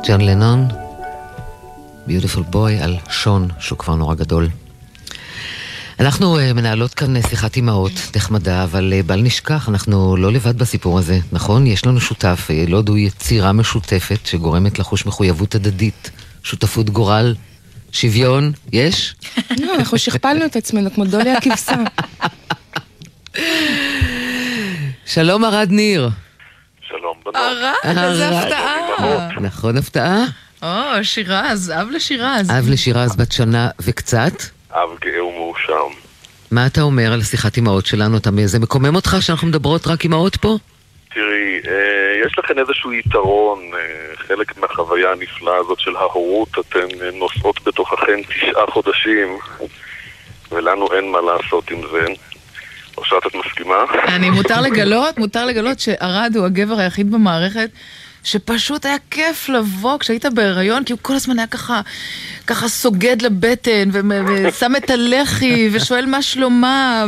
ג'ון לנון, Beautiful Boy, על שון, שהוא כבר נורא גדול. אנחנו מנהלות כאן שיחת אימהות נחמדה, אבל בל נשכח, אנחנו לא לבד בסיפור הזה, נכון? יש לנו שותף, לא דו יצירה משותפת שגורמת לחוש מחויבות הדדית, שותפות גורל, שוויון, יש? לא, אנחנו שכפלנו את עצמנו כמו דולי הכבשה. שלום ארד ניר. שלום בנות. ארד, איזה הפתעה. נכון, הפתעה? שירז, אב לשירז. אב לשירז בת שנה וקצת. אב גאה ומאושר. מה אתה אומר על שיחת אימהות שלנו? זה מקומם אותך שאנחנו מדברות רק אימהות פה? תראי, יש לכם איזשהו יתרון, חלק מהחוויה הנפלאה הזאת של ההורות, אתן נוסעות בתוככן 9 חודשים, ולנו אין מה לעשות עם זה. או שאת מסכימה? מותר לגלות שארד הוא הגבר היחיד במערכת שפשוט היה כיף לבוא כשהיית בהיריון, כי הוא כל הזמן היה ככה סוגד לבטן ושם את הלחי ושואל מה שלומה,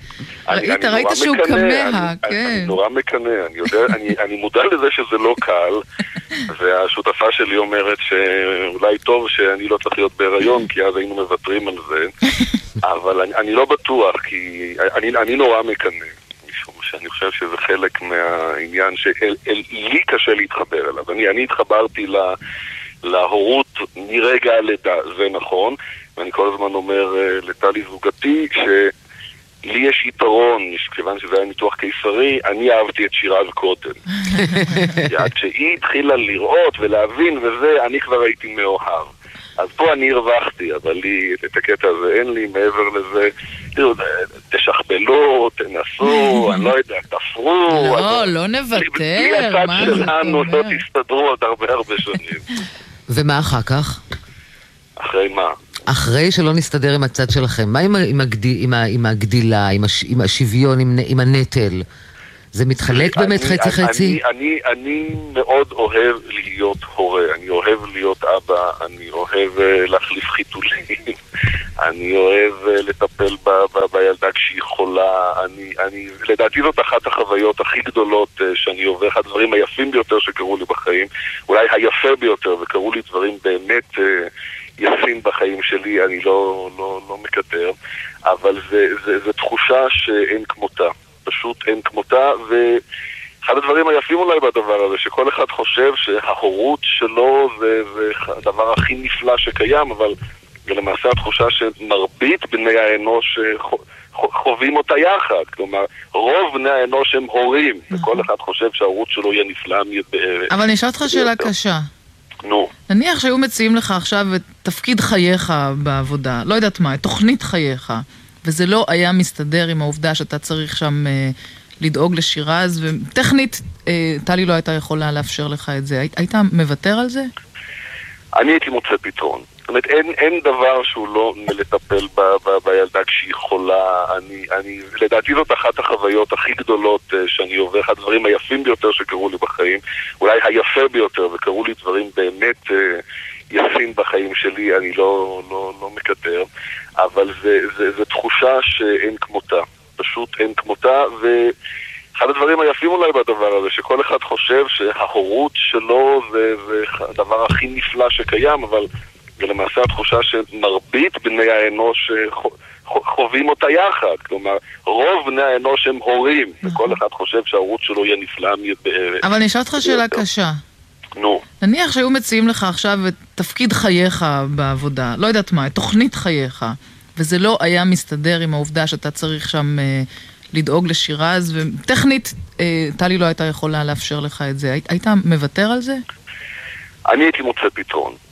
ראית שהוא כמה, כן. אני נורא מקנא, אני מודע לזה שזה לא קל, והשותפה שלי אומרת שאולי טוב שאני לא צריך להיות בהיריון, כי אז היינו מוותרים על זה, אבל אני לא בטוח, כי אני נורא מקנא. שאני חושב שזה חלק מהעניין שלי קשה להתחבר אליו. אני התחברתי להורות מרגע הלידה, זה נכון, ואני כל הזמן אומר לטלי זוגתי שלי יש יתרון, כיוון שזה היה ניתוח קיסרי, אני אהבתי את שירז קודם. עד שהיא התחילה לראות ולהבין וזה, אני כבר הייתי מאוהב. אז פה אני הרווחתי, אבל לי, את הקטע הזה אין לי, מעבר לזה, תראו, תשכבלו, תנסו, אני לא יודע, תפרו. לא נוותר, בלי הצד שלנו לא תסתדרו עוד הרבה שנים. ומה אחר כך? אחרי מה? אחרי שלא נסתדר עם הצד שלכם, מה עם הגדילה, עם השוויון, עם הנטל? זה מתחלק באמת חצי-חצי? אני מאוד אוהב להיות הורה, אני אוהב להיות אבא, אני אוהב להחליף חיתולים, אני אוהב לטפל בילדה כשהיא חולה, לדעתי זאת אחת החוויות הכי גדולות שאני עובר, אחד הדברים היפים ביותר שקרו לי בחיים, אולי היפה ביותר, וקרו לי דברים באמת יפים בחיים שלי, אני לא מקטר, אבל זה תחושה שאין כמותה. פשוט אין כמותה, ואחד הדברים היפים אולי בדבר הזה, שכל אחד חושב שההורות שלו זה הדבר הכי נפלא שקיים, אבל זה למעשה התחושה שמרבית בני האנוש חווים אותה יחד. כלומר, רוב בני האנוש הם הורים, וכל אחד חושב שההורות שלו יהיה נפלאה. אבל אני אשאל אותך שאלה קשה. נו. נניח שהיו מציעים לך עכשיו את תפקיד חייך בעבודה, לא יודעת מה, את תוכנית חייך, וזה לא היה מסתדר עם העובדה שאתה צריך שם לדאוג לשירז, וטכנית טלי לא הייתה יכולה לאפשר לך את זה. היית מוותר על זה? אני הייתי מוצא פתרון. זאת אומרת, אין דבר שהוא לא לטפל בילדה כשהיא חולה. לדעתי זאת אחת החוויות הכי גדולות שאני עובר, אחד הדברים היפים ביותר שקרו לי בחיים, אולי היפה ביותר, וקרו לי דברים באמת יפים בחיים שלי, אני לא מקטר, אבל זה תחושה שאין כמותה, פשוט אין כמותה, ואחד הדברים היפים אולי בדבר הזה, שכל אחד חושב שההורות שלו זה הדבר הכי נפלא שקיים, אבל זה למעשה התחושה שמרבית בני האנוש חווים אותה יחד. כלומר, רוב בני האנוש הם הורים, וכל אחד חושב שההורות שלו יהיה נפלאה. אבל אני אשאל אותך שאלה קשה. נו. נניח שהיו מציעים לך עכשיו את תפקיד חייך בעבודה, לא יודעת מה, את תוכנית חייך, וזה לא היה מסתדר עם העובדה שאתה צריך שם לדאוג לשירז, וטכנית טלי לא הייתה יכולה לאפשר לך את זה. היית מוותר על זה? אני הייתי מוצא פתרון.